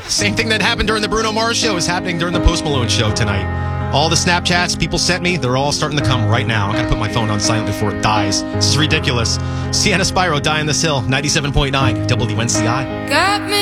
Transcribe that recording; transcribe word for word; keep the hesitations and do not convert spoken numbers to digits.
Same thing that happened during the Bruno Mars show is happening during the Post Malone show tonight. All the Snapchats people sent me, they're all starting to come right now. I gotta put my phone on silent before it dies. This is ridiculous. Sienna Spyro, Die on This Hill, ninety-seven point nine W N C I. Got me.